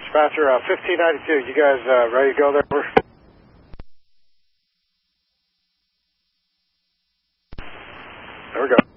Dispatcher, 1592, you guys ready to go there? Over. There we go.